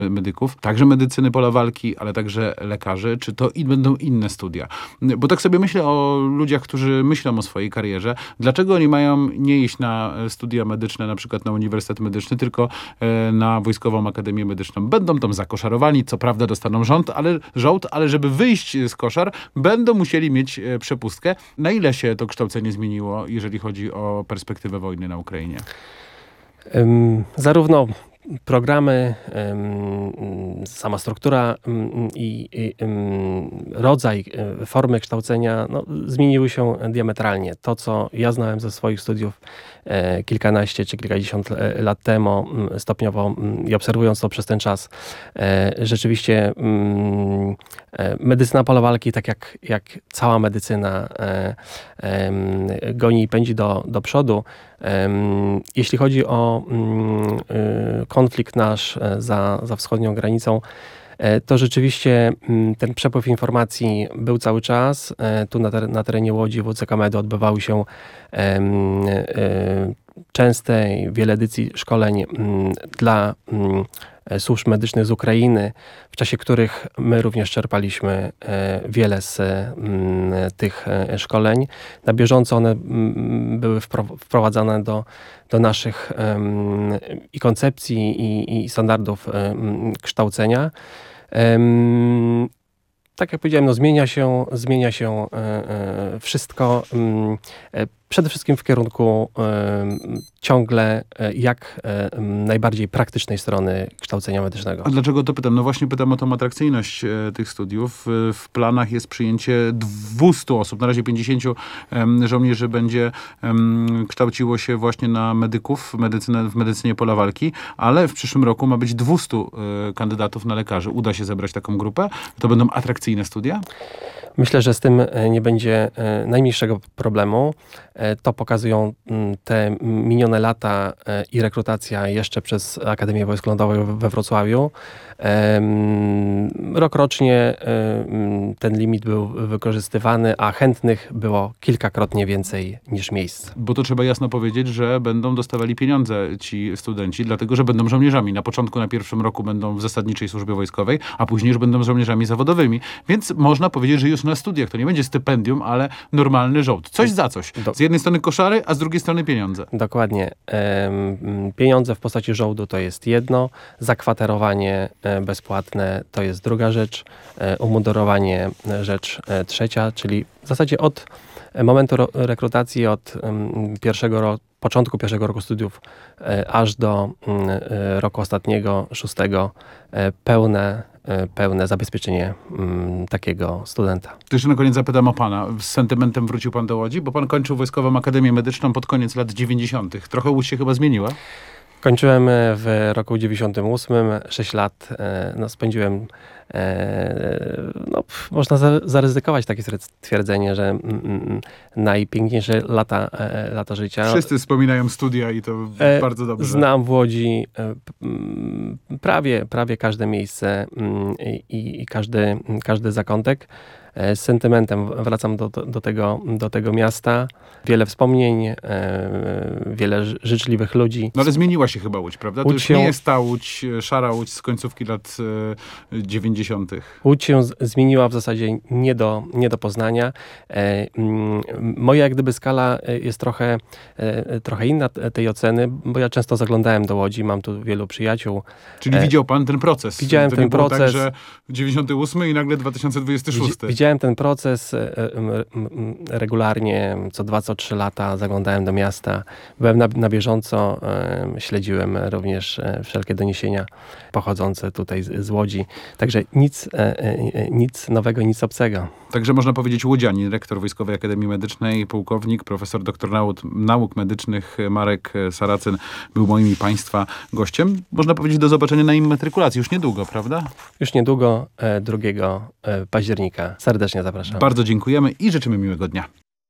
medyków, także medycyny pola walki, ale także lekarzy, czy to będą inne studia? Bo tak sobie myślę o ludziach, którzy myślą o swojej karierze. Dlaczego oni mają nie iść na studia medyczne, na przykład na Uniwersytet Medyczny, tylko na Wojskową Akademię Medyczną? Będą tam zakoszarowani, co prawda dostaną żołd, ale żeby wyjść z koszar, będą musieli mieć przepustkę. Na ile się to kształcenie zmieniło, jeżeli chodzi o perspektywę wojny na Ukrainie? Zarówno programy, sama struktura i rodzaj, formy kształcenia zmieniły się diametralnie. To, co ja znałem ze swoich studiów kilkanaście czy kilkadziesiąt lat temu, stopniowo i obserwując to przez ten czas, rzeczywiście medycyna pola walki, tak jak cała medycyna, goni i pędzi do przodu. Jeśli chodzi o konflikt nasz za wschodnią granicą, to rzeczywiście ten przepływ informacji był cały czas. Tu na terenie Łodzi, w WCK Medu odbywały się częste i wiele edycji szkoleń dla służb medycznych z Ukrainy, w czasie których my również czerpaliśmy wiele z tych szkoleń. Na bieżąco one były wprowadzane do naszych i koncepcji, i standardów kształcenia. Tak jak powiedziałem, zmienia się wszystko. Przede wszystkim w kierunku ciągle jak najbardziej praktycznej strony kształcenia medycznego. A dlaczego to pytam? No właśnie pytam o tą atrakcyjność tych studiów. W planach jest przyjęcie 200 osób. Na razie 50 żołnierzy będzie kształciło się właśnie na medyków w medycynie pola walki, ale w przyszłym roku ma być 200 kandydatów na lekarzy. Uda się zebrać taką grupę? To będą atrakcyjne studia? Myślę, że z tym nie będzie najmniejszego problemu. To pokazują te minione lata i rekrutacja jeszcze przez Akademię Wojsk Lądowych we Wrocławiu. Rokrocznie ten limit był wykorzystywany, a chętnych było kilkakrotnie więcej niż miejsc. Bo to trzeba jasno powiedzieć, że będą dostawali pieniądze ci studenci, dlatego że będą żołnierzami. Na początku, na pierwszym roku będą w zasadniczej służbie wojskowej, a później już będą żołnierzami zawodowymi. Więc można powiedzieć, że już na studiach to nie będzie stypendium, ale normalny żołd. Coś za coś. Z jednej strony koszary, a z drugiej strony pieniądze. Dokładnie. Pieniądze w postaci żołdu to jest jedno, zakwaterowanie bezpłatne to jest druga rzecz, umundurowanie rzecz trzecia, czyli w zasadzie od momentu rekrutacji, od początku pierwszego roku studiów aż do roku ostatniego, 6, pełne zabezpieczenie takiego studenta. To jeszcze na koniec zapytam o pana. Z sentymentem wrócił pan do Łodzi? Bo pan kończył Wojskową Akademię Medyczną pod koniec lat 90. Trochę Łódź się chyba zmieniła? Kończyłem w roku 98, 6 lat spędziłem, można zaryzykować takie stwierdzenie, że najpiękniejsze lata życia. Wszyscy wspominają studia i to bardzo dobrze. Znam w Łodzi prawie każde miejsce i każdy zakątek. Z sentymentem wracam do tego miasta. Wiele wspomnień, wiele życzliwych ludzi. No ale zmieniła się chyba Łódź, prawda? To już nie jest ta Łódź, szara Łódź z końcówki lat 90. Łódź się zmieniła w zasadzie nie do poznania. Moja jak gdyby skala jest trochę inna tej oceny, bo ja często zaglądałem do Łodzi, mam tu wielu przyjaciół. Czyli widział pan ten proces? Widziałem to ten nie było proces. Tak, że 98 i nagle 2026. Widziałem ten proces regularnie, co 2, co 3 lata zaglądałem do miasta. Byłem na bieżąco, śledziłem również wszelkie doniesienia pochodzące tutaj z Łodzi. Także nic nowego, nic obcego. Także można powiedzieć łodzianin, rektor Wojskowej Akademii Medycznej, pułkownik, profesor doktor nauk medycznych Marek Saracyn był moim i państwa gościem. Można powiedzieć do zobaczenia na immatrykulacji już niedługo, prawda? Już niedługo, 2 października. Serdecznie zapraszam. Bardzo dziękujemy i życzymy miłego dnia.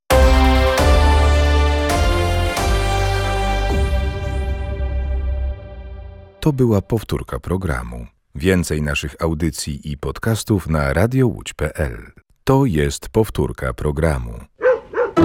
To była powtórka programu. Więcej naszych audycji i podcastów na radiołódź.pl. To jest powtórka programu.